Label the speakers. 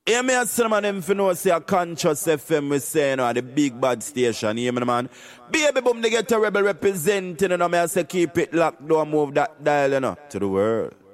Speaker 1: Yeah, me a say, man, if you know, say a Conscious FM, we say, you know, the big bad station, you hear me, man? Baby boom, they get a rebel representing, you know, me I say, keep it locked, don't move that dial, you know, to the world.